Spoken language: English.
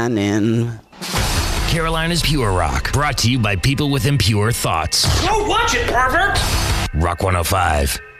shining. Carolina's Pure Rock, brought to you by people with impure thoughts. Go watch it, pervert! Rock 105.